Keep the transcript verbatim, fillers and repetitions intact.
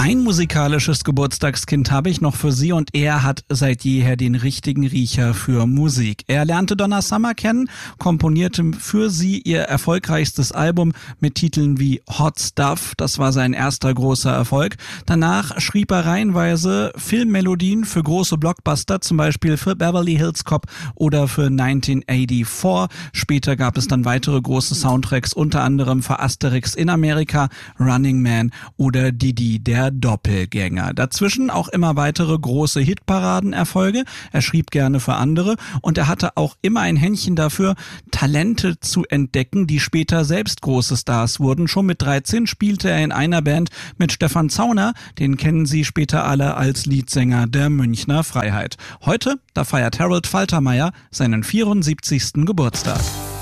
Ein musikalisches Geburtstagskind habe ich noch für Sie und er hat seit jeher den richtigen Riecher für Musik. Er lernte Donna Summer kennen, komponierte für sie ihr erfolgreichstes Album mit Titeln wie Hot Stuff, das war sein erster großer Erfolg. Danach schrieb er reihenweise Filmmelodien für große Blockbuster, zum Beispiel für Beverly Hills Cop oder für neunzehnhundertvierundachtzig. Später gab es dann weitere große Soundtracks, unter anderem für Asterix in Amerika, Running Man oder Didi, der Doppelgänger. Dazwischen auch immer weitere große Hitparadenerfolge. Er schrieb gerne für andere und er hatte auch immer ein Händchen dafür, Talente zu entdecken, die später selbst große Stars wurden. Schon mit dreizehn spielte er in einer Band mit Stefan Zauner, den kennen Sie später alle als Leadsänger der Münchner Freiheit. Heute, da feiert Harold Faltermeier seinen vierundsiebzigsten Geburtstag.